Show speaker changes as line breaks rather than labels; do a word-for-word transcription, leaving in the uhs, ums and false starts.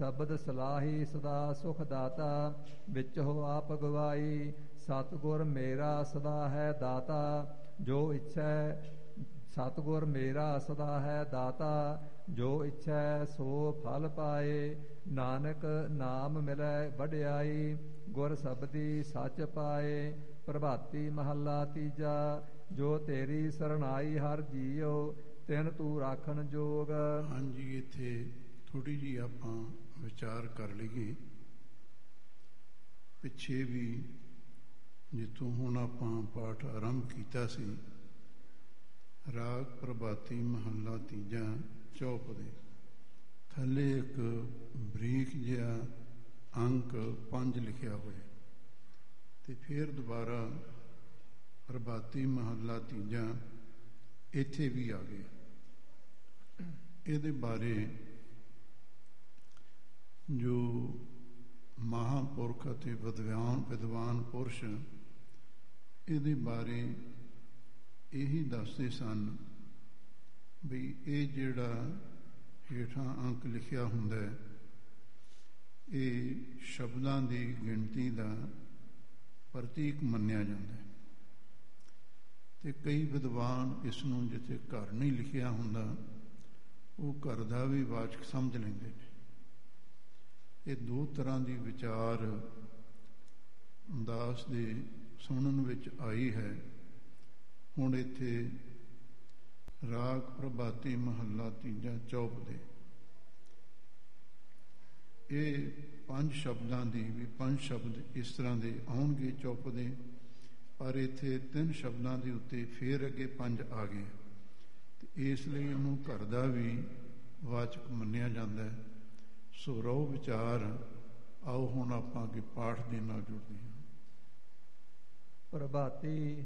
ਸ਼ਬਦ ਸਲਾਹੀ ਸਦਾ ਸੁਖ ਦਾਤਾ, ਵਿੱਚ ਹੋ ਆਪ ਗਵਾਈ। ਸਤਿਗੁਰ ਮੇਰਾ ਸਦਾ ਹੈ ਦਾਤਾ, ਜੋ ਇੱਛੈ ਸਤਿਗੁਰ ਮੇਰਾ ਸਦਾ ਹੈ ਦਾਤਾ, ਜੋ ਇੱਛੈ ਸੋ ਫਲ ਪਾਏ। ਨਾਨਕ ਨਾਮ ਮਿਲੈ ਵਡਿਆਈ, ਗੁਰ ਸ਼ਬਦੀ ਸੱਚ ਪਾਏ। ਪ੍ਰਭਾਤੀ ਮਹੱਲਾ ਤੀਜਾ, ਜੋ ਤੇਰੀ ਸਰਣਾਈ ਹਰ ਜੀਉ, ਤਿਨ ਤੂੰ ਰਾਖਣ ਜੋਗ।
ਹਾਂਜੀ, ਇੱਥੇ ਥੋੜ੍ਹੀ ਜਿਹੀ ਆਪਾਂ ਵਿਚਾਰ ਕਰ ਲਈਏ। ਪਿੱਛੇ ਵੀ ਜਿੱਥੋਂ ਹੁਣ ਆਪਾਂ ਪਾਠ ਆਰੰਭ ਕੀਤਾ ਸੀ, ਰਾਗ ਪ੍ਰਭਾਤੀ ਮਹੱਲਾ ਤੀਜਾ ਚੌਪਦੇ, ਥੱਲੇ ਇੱਕ ਬਰੀਕ ਜਿਹਾ ਅੰਕ ਪੰਜ ਲਿਖਿਆ ਹੋਇਆ, ਤੇ ਫਿਰ ਦੁਬਾਰਾ ਪ੍ਰਭਾਤੀ ਮਹੱਲਾ ਤੀਜਾ ਇੱਥੇ ਵੀ ਆ ਗਿਆ। ਇਹਦੇ ਬਾਰੇ ਜੋ ਮਹਾਂਪੁਰਖ ਅਤੇ ਵਿਦਵਾਨ ਵਿਦਵਾਨ ਪੁਰਸ਼ ਇਹਦੇ ਬਾਰੇ ਇਹੀ ਦੱਸਦੇ ਸਨ ਵੀ ਇਹ ਜਿਹੜਾ ਹੇਠਾਂ ਅੰਕ ਲਿਖਿਆ ਹੁੰਦਾ, ਇਹ ਸ਼ਬਦਾਂ ਦੀ ਗਿਣਤੀ ਦਾ ਪ੍ਰਤੀਕ ਮੰਨਿਆ ਜਾਂਦਾ ਹੈ। ਤੇ ਕਈ ਵਿਦਵਾਨ ਇਸ ਨੂੰ ਜਿੱਥੇ ਘਰ ਨਹੀਂ ਲਿਖਿਆ ਹੁੰਦਾ, ਉਹ ਘਰ ਦਾ ਵੀ ਵਾਚਕ ਸਮਝ ਲੈਂਦੇ ਨੇ। ਇਹ ਦੋ ਤਰ੍ਹਾਂ ਦੀ ਵਿਚਾਰ ਦਾਸ ਦੇ ਸੁਣਨ ਵਿੱਚ ਆਈ ਹੈ। ਹੁਣ ਇੱਥੇ ਰਾਗ ਪ੍ਰਭਾਤੀ ਮਹੱਲਾ ਤੀਜਾ ਚੌਪਦੇ, ਇਹ ਪੰਜ ਸ਼ਬਦਾਂ ਦੀ ਵੀ ਪੰਜ ਸ਼ਬਦ ਇਸ ਤਰ੍ਹਾਂ ਦੇ ਆਉਣਗੇ ਚੌਪਦੇ, ਪਰ ਇੱਥੇ ਤਿੰਨ ਸ਼ਬਦਾਂ ਦੇ ਉੱਤੇ ਫੇਰ ਅੱਗੇ ਪੰਜ ਆ ਗਏ, ਤੇ ਇਸ ਲਈ ਉਹਨੂੰ ਘਰ ਦਾ ਵੀ ਵਾਚਕ ਮੰਨਿਆ ਜਾਂਦਾ ਹੈ। ਸੋ ਰਹੋ ਵਿਚਾਰ। ਆਓ ਹੁਣ ਆਪਾਂ ਅੱਗੇ ਪਾਠ ਦੇ ਨਾਲ ਜੁੜਦੇ ਹਾਂ।
ਪ੍ਰਭਾਤੀ